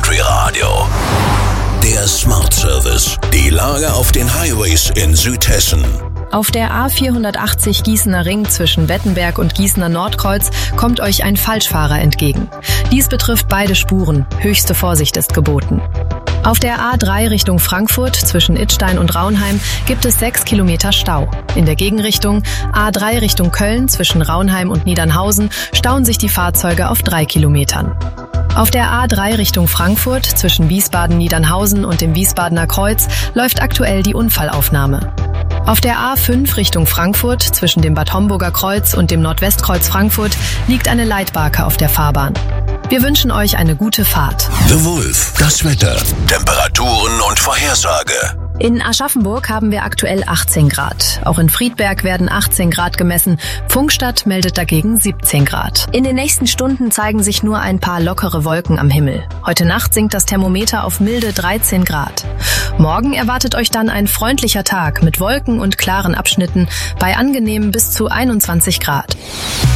Country Radio. Der Smart Service. Die Lage auf den Highways in Südhessen. Auf der A480 Gießener Ring zwischen Wettenberg und Gießener Nordkreuz kommt euch ein Falschfahrer entgegen. Dies betrifft beide Spuren. Höchste Vorsicht ist geboten. Auf der A3 Richtung Frankfurt zwischen Idstein und Raunheim gibt es 6 Kilometer Stau. In der Gegenrichtung A3 Richtung Köln zwischen Raunheim und Niedernhausen stauen sich die Fahrzeuge auf 3 Kilometern. Auf der A3 Richtung Frankfurt zwischen Wiesbaden-Niedernhausen und dem Wiesbadener Kreuz läuft aktuell die Unfallaufnahme. Auf der A5 Richtung Frankfurt zwischen dem Bad Homburger Kreuz und dem Nordwestkreuz Frankfurt liegt eine Leitbarke auf der Fahrbahn. Wir wünschen euch eine gute Fahrt. The Wolf, das Wetter, Temperaturen und Vorhersage. In Aschaffenburg haben wir aktuell 18 Grad. Auch in Friedberg werden 18 Grad gemessen. Pfungstadt meldet dagegen 17 Grad. In den nächsten Stunden zeigen sich nur ein paar lockere Wolken am Himmel. Heute Nacht sinkt das Thermometer auf milde 13 Grad. Morgen erwartet euch dann ein freundlicher Tag mit Wolken und klaren Abschnitten bei angenehmen bis zu 21 Grad.